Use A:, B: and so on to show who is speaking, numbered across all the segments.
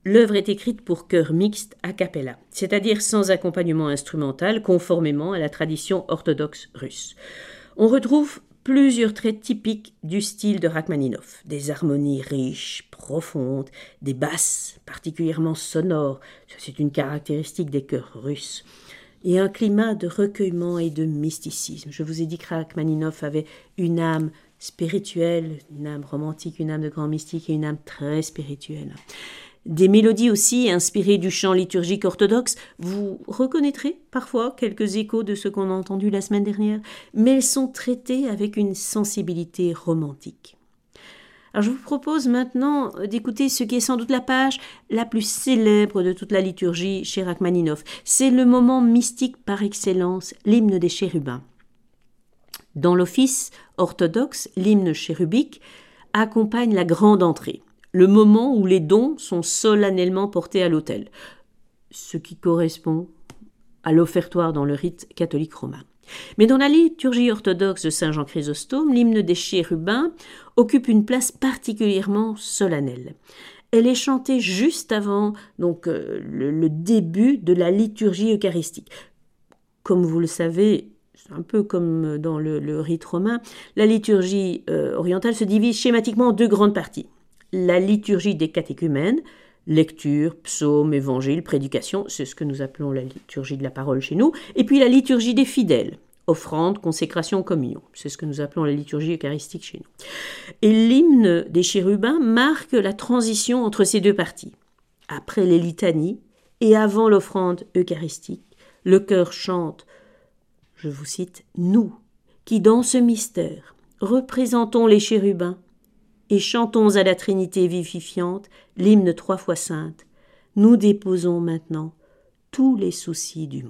A: L'œuvre est écrite pour chœur mixte a cappella, c'est-à-dire sans accompagnement instrumental, conformément à la tradition orthodoxe russe. On retrouve plusieurs traits typiques du style de Rachmaninov, des harmonies riches, profondes, des basses particulièrement sonores, ça c'est une caractéristique des chœurs russes, et un climat de recueillement et de mysticisme. Je vous ai dit que Rachmaninov avait une âme spirituelle, une âme romantique, une âme de grand mystique et une âme très spirituelle. Des mélodies aussi inspirées du chant liturgique orthodoxe. Vous reconnaîtrez parfois quelques échos de ce qu'on a entendu la semaine dernière, mais elles sont traitées avec une sensibilité romantique. Alors je vous propose maintenant d'écouter ce qui est sans doute la page la plus célèbre de toute la liturgie chez Rachmaninov. C'est le moment mystique par excellence, l'hymne des chérubins. Dans l'office orthodoxe, l'hymne chérubique accompagne la grande entrée, le moment où les dons sont solennellement portés à l'autel, ce qui correspond à l'offertoire dans le rite catholique romain. Mais dans la liturgie orthodoxe de Saint Jean Chrysostome, l'hymne des chérubins occupe une place particulièrement solennelle. Elle est chantée juste avant le début de la liturgie eucharistique. Comme vous le savez, c'est un peu comme dans le rite romain, la liturgie orientale se divise schématiquement en deux grandes parties. La liturgie des catéchumènes, lecture, psaume, évangile, prédication, c'est ce que nous appelons la liturgie de la parole chez nous, et puis la liturgie des fidèles, offrande, consécration, communion, c'est ce que nous appelons la liturgie eucharistique chez nous. Et l'hymne des chérubins marque la transition entre ces deux parties. Après les litanies et avant l'offrande eucharistique, le chœur chante, je vous cite, « Nous, qui dans ce mystère représentons les chérubins, et chantons à la Trinité vivifiante l'hymne 3 fois sainte. Nous déposons maintenant tous les soucis du monde. »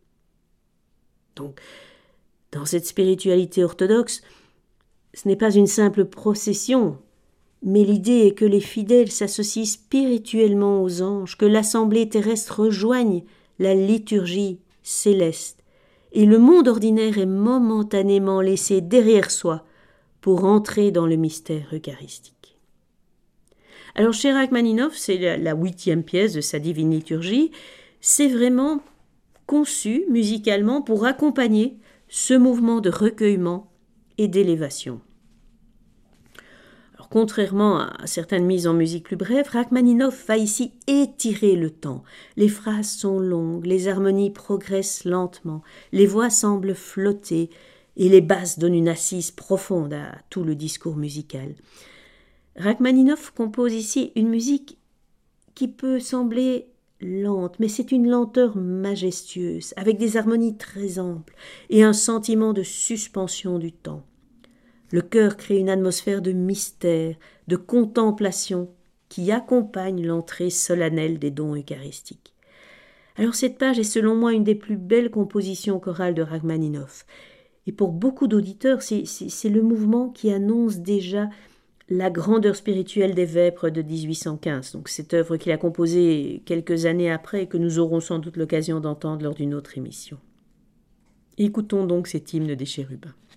A: Donc, dans cette spiritualité orthodoxe, ce n'est pas une simple procession, mais l'idée est que les fidèles s'associent spirituellement aux anges, que l'assemblée terrestre rejoigne la liturgie céleste, et le monde ordinaire est momentanément laissé derrière soi pour entrer dans le mystère eucharistique. Alors chez Rachmaninov, c'est la 8e pièce de sa divine liturgie, c'est vraiment conçu musicalement pour accompagner ce mouvement de recueillement et d'élévation. Alors contrairement à certaines mises en musique plus brèves, Rachmaninov va ici étirer le temps. Les phrases sont longues, les harmonies progressent lentement, les voix semblent flotter, et les basses donnent une assise profonde à tout le discours musical. Rachmaninov compose ici une musique qui peut sembler lente, mais c'est une lenteur majestueuse, avec des harmonies très amples et un sentiment de suspension du temps. Le chœur crée une atmosphère de mystère, de contemplation qui accompagne l'entrée solennelle des dons eucharistiques. Alors cette page est selon moi une des plus belles compositions chorales de Rachmaninov. Et pour beaucoup d'auditeurs, c'est le mouvement qui annonce déjà la grandeur spirituelle des Vêpres de 1815. Donc cette œuvre qu'il a composée quelques années après et que nous aurons sans doute l'occasion d'entendre lors d'une autre émission. Écoutons donc cet hymne des chérubins.